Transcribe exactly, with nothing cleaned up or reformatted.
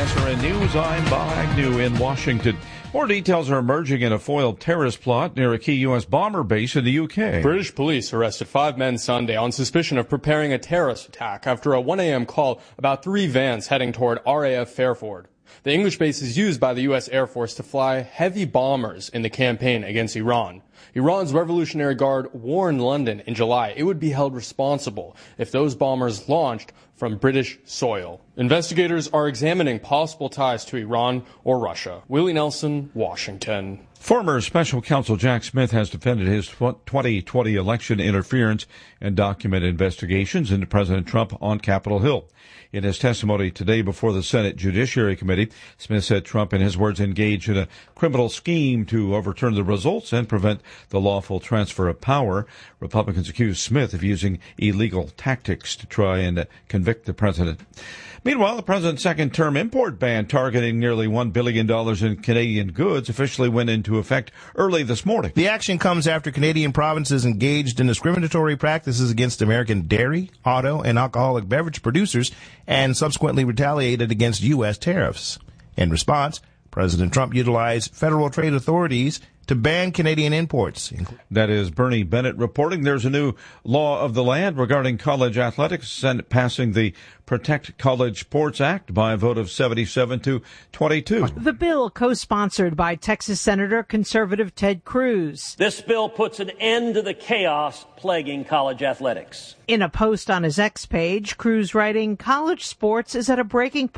S R N News, I'm Bob Agnew in Washington. More details are emerging in a foiled terrorist plot near a key U S bomber base in the U K. British police arrested five men Sunday on suspicion of preparing a terrorist attack after a one a.m. call about three vans heading toward R A F Fairford. The English base is used by the U S Air Force to fly heavy bombers in the campaign against Iran. Iran's Revolutionary Guard warned London in July it would be held responsible if those bombers launched from British soil. Investigators are examining possible ties to Iran or Russia. Willie Nelson, Washington. Former Special Counsel Jack Smith has defended his twenty twenty election interference and documented investigations into President Trump on Capitol Hill. In his testimony today before the Senate Judiciary Committee, Smith said Trump, in his words, engaged in a criminal scheme to overturn the results and prevent the lawful transfer of power. Republicans accused Smith of using illegal tactics to try and convict the president. Meanwhile, the president's second-term import ban targeting nearly one billion dollars in Canadian goods officially went into effect early this morning. The action comes after Canadian provinces engaged in discriminatory practices against American dairy, auto, and alcoholic beverage producers and subsequently retaliated against U S tariffs. In response, President Trump utilized federal trade authorities to ban Canadian imports. That is Bernie Bennett reporting. There's a new law of the land regarding college athletics, Senate passing the Protect College Sports Act by a vote of seventy-seven to twenty-two. The bill, co-sponsored by Texas Senator conservative Ted Cruz. This bill puts an end to the chaos plaguing college athletics. In a post on his X page, Cruz writing, college sports is at a breaking